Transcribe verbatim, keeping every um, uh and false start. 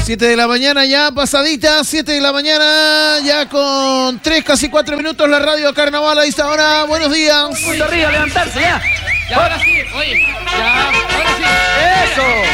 siete de la mañana ya pasadita, siete de la mañana ya con tres, casi cuatro minutos la radio Carnaval a esta hora. Buenos días. Punto arriba, levantarse ya. Ya, ahora sí, oye, ya, ahora sí. Eso.